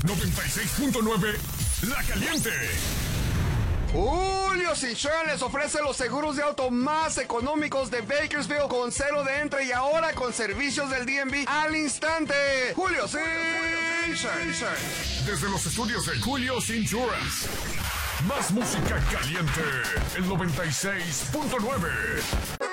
96.9 La Caliente. Julio Insurance les ofrece los seguros de auto más económicos de Bakersfield con cero de entre y ahora con servicios del DMV al instante. Julio Insurance. Desde los estudios de Julio Insurance. Más música caliente. El 96.9.